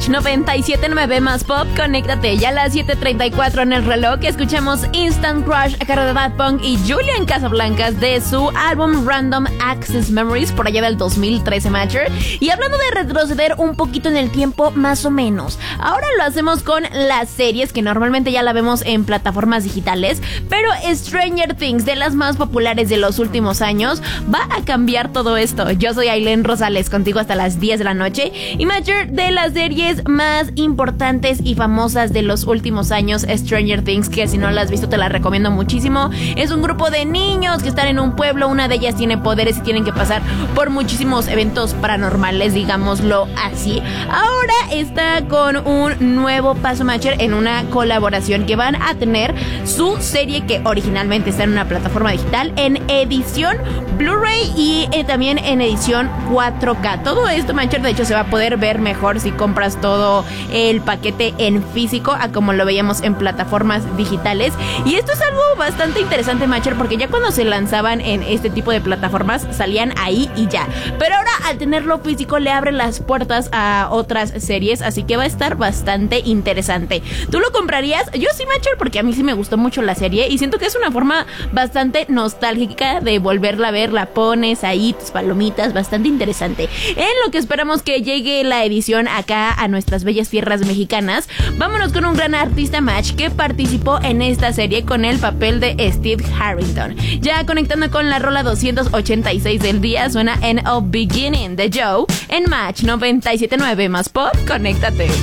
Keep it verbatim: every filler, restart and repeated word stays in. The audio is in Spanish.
Match noventa y siete punto nueve más pop, conéctate. Ya a las siete treinta y cuatro en el reloj escuchamos Instant Crush a cargo de Daft Punk y Julian Casablancas de su álbum Random Access Memories por allá del dos mil trece, Matcher. Y hablando de retroceder un poquito en el tiempo, más o menos, ahora lo hacemos con las series que normalmente ya la vemos en plataformas digitales, pero Stranger Things, de las más populares de los últimos años, va a cambiar todo esto. Yo soy Ailén Rosales, contigo hasta las diez de la noche. Y Matcher, de las series más importantes y famosas de los últimos años, Stranger Things, que si no la has visto te la recomiendo muchísimo. Es un grupo de niños que están en un pueblo, una de ellas tiene poderes y tienen que pasar por muchísimos eventos paranormales, digámoslo así. Ahora está con un nuevo paso, Matcher, en una colaboración que van a tener su serie que originalmente está en una plataforma digital en edición Blu-ray y eh, también en edición cuatro K. Todo esto, Matcher, de hecho se va a poder ver mejor si compras todo el paquete en físico a como lo veíamos en plataformas digitales. Y esto es algo bastante interesante, Matcher, porque ya cuando se lanzaban en este tipo de plataformas salían ahí y ya, pero ahora al tenerlo físico le abre las puertas a otras series, así que va a estar bastante interesante. ¿Tú lo comprarías? Yo sí, Matcher, porque a mí sí me gustó mucho la serie y siento que es una forma bastante nostálgica de volverla a ver. La pones ahí, tus palomitas, bastante interesante. En lo que esperamos que llegue la edición acá a nuestras bellas tierras mexicanas, vámonos con un gran artista, Match, que participó en esta serie con el papel de Steve Harrington. Ya conectando con la rola doscientos ochenta y seis del día, suena End of Beginning de Joe en Match noventa y siete punto nueve más pop, conéctate.